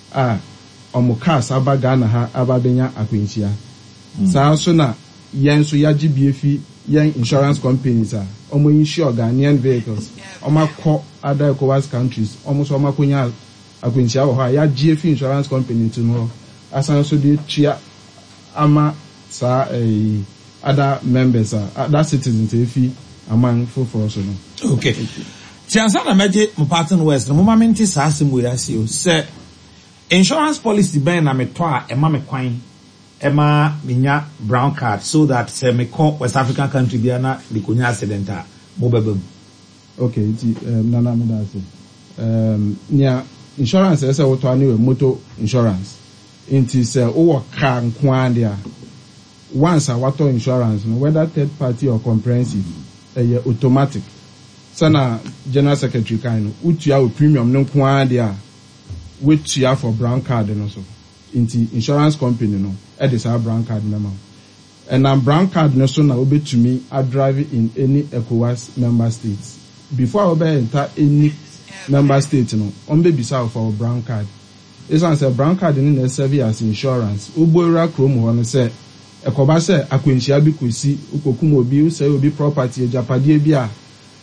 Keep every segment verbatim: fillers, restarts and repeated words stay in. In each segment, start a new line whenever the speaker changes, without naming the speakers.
a omo cars abaga na ha ababenya akwenchia saa so na yen so ya G B F yen insurance companies a omo insure Ghanaian vehicles omo akọ other ECOWAS countries omo so omo akonya akwenchia wo ha ya G F insurance company to no asan so de tua ama sa eh other members are other citizens efi among for for so no.
Okay. Tiansa na meje Mpaten West no mama menti sa asemu ya si o se insurance policy ben na meto a ema me kwan ema minya brown card so that se me call West African country bia na the konya accident a mo bebem.
Okay, ti um, nana me da se. Um nya insurance ese wo to ani we motor insurance. Inti se o wo ka nkwan dia. Once a water insurance, no, whether third party or comprehensive, uh, automatic. Sana General Secretary kind, utia o premium no kwandia, which you have for brown card and also. Into insurance company no, it is our brown card number. And now brown card no so now be to me, I drive it in any ECOWAS member states. Before I be enter any member state no, on be beside for brown card. This one say brown card in the service as insurance. Uboira Chrome one say. Ekoba se akwenchia bi kwesi ukokum obi u say obi property ejapade bi a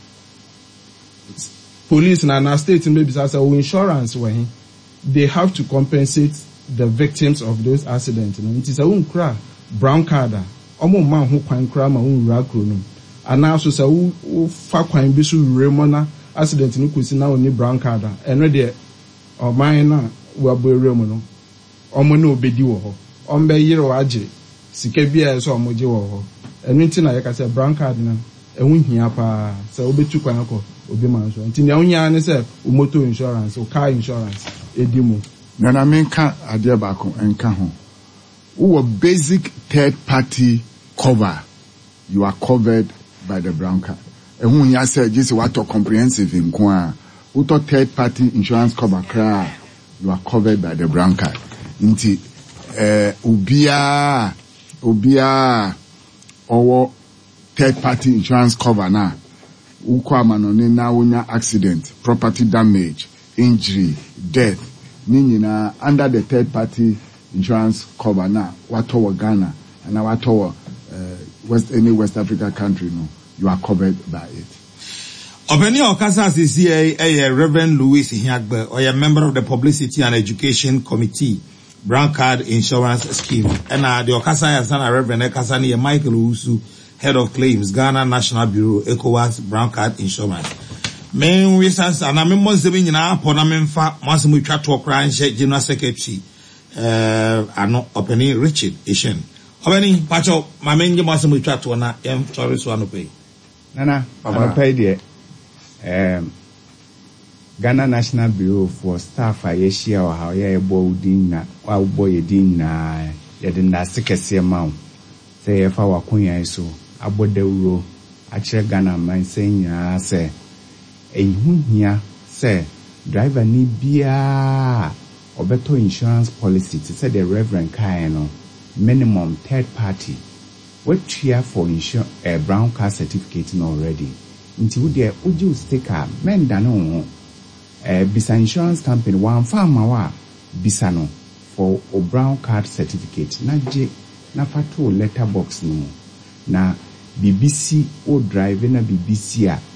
police na na state maybe say insurance we they have to compensate the victims of those accidents no it is a unkra brown card omo man ho kwan kra ma unwura kro no ana so say u fa kwan bi so remona accident ni kwesi na oni brown card eno de o man na we aboere mu no omo na obedi wo ho ombe yire wa age sike bia so omoje wo ho enu nti na yeka se brown card na ehun hia pa se obetu kwan akọ obi man so nti na unya ne se motor insurance or car insurance edimu
na na menka ade ba ko enka ho wo basic third party cover you are covered by the brown card ehun hia se just what comprehensive nko a wo third party insurance cover kra you are covered by the brown card nti eh ubia obia owo third party insurance cover na ukwa manone na wonya accident property damage injury death ninyina under the third party insurance cover na wato Ghana and wato uh, west any West Africa country no you are covered by it.
Obeni Okasa sisi eh Reverend Louis Hiagbe or a member of the Publicity and Education Committee Brown Card Insurance Scheme. And uh, the Okasa Yasana Reverend Ekasani Michael Usu, Head of Claims, Ghana National Bureau, ECOWAS Brown Card Insurance. Main reasons, and I'm most of in our Ponamenfa, Massimu Chato Cranche, General Secretary, uh, and not opening Richard Ishen. Opening Pacho, my main Massimu Chato, and I am sorry to pay.
Nana, Papa paid um Ghana National Bureau for staff a year or how ye boarding na wa boy din na ye din na sekese ma say e fa wakonya so abodewuro a kire Ghana man senya say ehun hia say driver ni bia obeto insurance policy to say the Reverend Kai no minimum third party what here for insure a brown card certificate no already nti wo de oju sticker men da no Uh, bisa insurance company one farmer wa bisa no for a brown card certificate na je na fato letter box no na B B C o drive na B B C a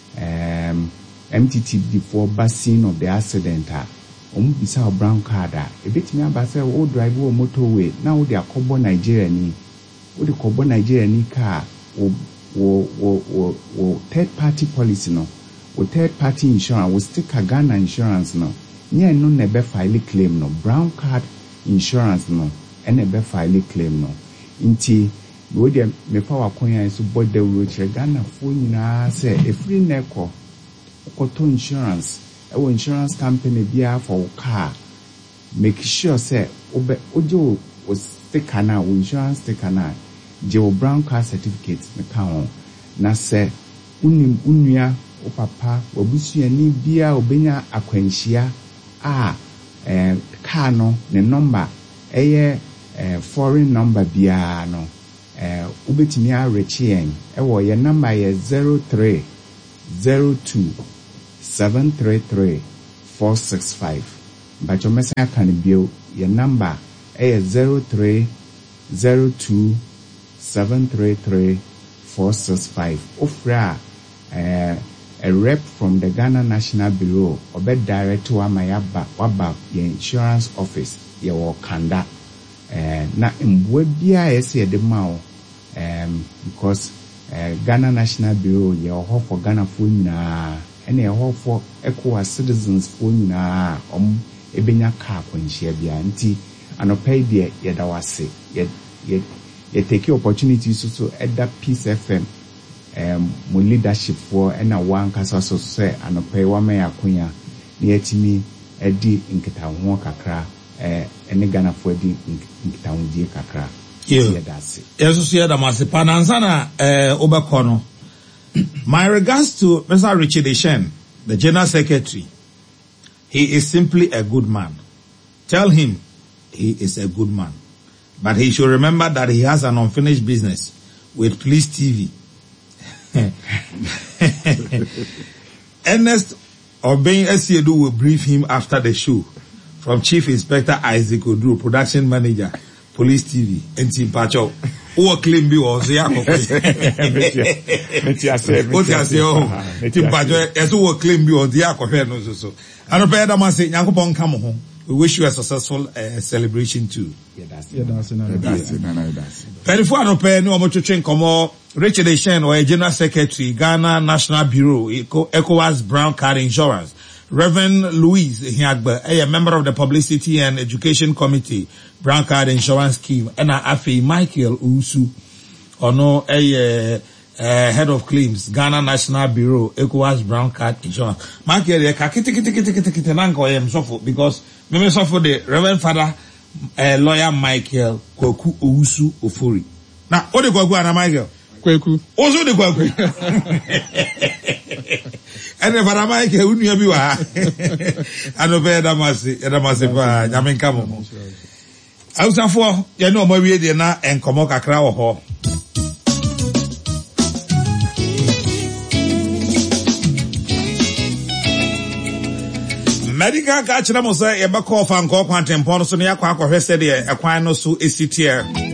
um M T T before basin of the accident a um bisa brown card a e betimi aba say o drive o motorway na o de akobo Nigeria ni o de kobo Nigeria ni car o o o o third party policy no with third party insurance we stick a Ghana insurance no nye no nebe file claim no brown card insurance no enebe file claim no nti we dey me fa wakonya so body we chere Ghana fo nyina say e free neko okoto insurance e wo insurance company bia for car make sure say obe ojo o sticker na wo insurance sticker na je wo brown card certificate me ka ho na say unim unua o papa obusua ni bia obenya akwanhia a eh car no ne number eye eh foreign number bia no eh ubetimi a rechi en e wo ye number ye zero three zero two seven three three four six five but your message can be your number is zero three zero two seven three three four six five. Ofra uh, a rep from the Ghana National Bureau or be direct to Amayaba Waba your insurance office your Kanda uh, na mbwebia ese de mao um because uh, Ghana National Bureau your ho for Ghana for na and a ho for ECOWAS citizens for na um ebenya car kwenhia bia nti anopay de yeda wase ye ye ye take opportunities so so at that Peace F M um mo leadership for and a one kasa so say anopay wa me akonya na yetimi edi nkita ho kakra eh ene Ghana for edi nkita ho die kakra
ye that's it yes so yeah da masipa na nsana eh obekono. My regards to Mister Richard Eshen, the General Secretary. He is simply a good man. Tell him he is a good man. But he should remember that he has an unfinished business with Police T V. Ernest Obeng Esiedu will brief him after the show from Chief Inspector Isaac Oduro, Production Manager, Police T V, and Team Pacho. Who claim be was ya ko. What you say oh. Team Pacho as who claim be was ya ko no so so. And pay that man say Yakobon come home. We wish you a successful uh, celebration too.
Yeah, that's it. Yeah, that's it.
That's it. That's it.
Very far no pay no mo twetwen komo Richard Eshen or a General Secretary Ghana National Bureau ECOWAS Brown Card Insurance. Reverend Louise Hiagba, a member of the Publicity and Education Committee, Brown Card Insurance Scheme, and Afi Michael Usu, or no, a uh, uh, head of claims, Ghana National Bureau, ECOWAS Brown Card Insurance. Michael, because me suffer the Reverend Father, uh, lawyer Michael Kweku Usu Ofori. Now, what the Kweku and Michael?
Kweku.
Also the Kweku. And if I make a wouldn't you are, I know better must it must have Yamin Camo. I was for you know my way now and Komoka Crow Hall. Medical catch them was a back off and go quantum ponos on your quack or said a quino so is it here.